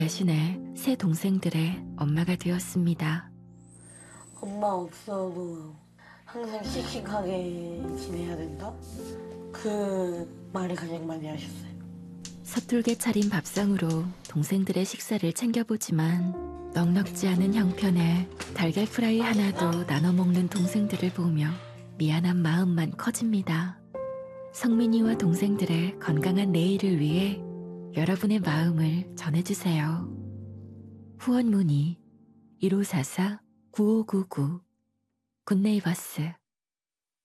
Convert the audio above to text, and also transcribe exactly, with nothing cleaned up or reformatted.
대신에 새 동생들의 엄마가 되었습니다. 엄마 없어도 항상 씩씩하게 지내야 된다? 그 말을 가장 많이 하셨어요. 서툴게 차린 밥상으로 동생들의 식사를 챙겨보지만 넉넉지 않은 형편에 달걀 프라이 하나도 나눠 먹는 동생들을 보며 미안한 마음만 커집니다. 성민이와 동생들의 건강한 내일을 위해 여러분의 마음을 전해주세요. 후원 문의 일오사사 구오구구 굿네이버스